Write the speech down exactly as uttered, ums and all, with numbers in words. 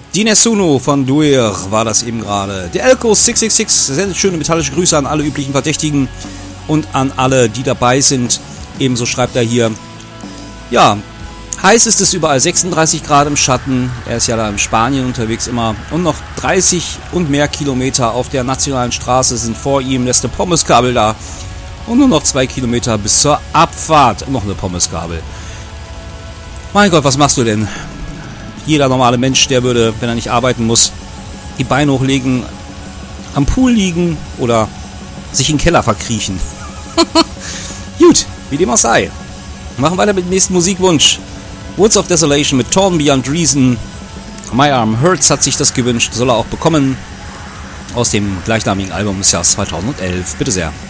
Die Nessuno von Duer war das eben gerade. Der Elko sechs sechs sechs sendet schöne metallische Grüße an alle üblichen Verdächtigen und an alle, die dabei sind. Ebenso schreibt er hier, ja, heiß ist es überall, sechsunddreißig Grad im Schatten. Er ist ja da in Spanien unterwegs immer. Und noch dreißig und mehr Kilometer auf der nationalen Straße sind vor ihm. Lässt eine Pommesgabel da. Und nur noch zwei Kilometer bis zur Abfahrt. Und noch eine Pommesgabel. Mein Gott, was machst du denn? Jeder normale Mensch, der würde, wenn er nicht arbeiten muss, die Beine hochlegen, am Pool liegen oder sich in den Keller verkriechen. Gut, wie dem auch sei. Wir machen weiter mit dem nächsten Musikwunsch. Woods of Desolation mit Torn Beyond Reason. My Arm Hurts hat sich das gewünscht, soll er auch bekommen. Aus dem gleichnamigen Album des Jahres zweitausendelf. Bitte sehr.